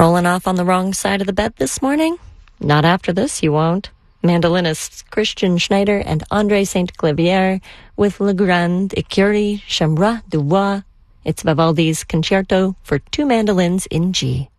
Rolling off on the wrong side of the bed this morning? Not after this, you won't. Mandolinists Christian Schneider and André Saint-Clavier with Le Grand Écurie Chamra du Bois. It's Vivaldi's Concerto for two mandolins in G.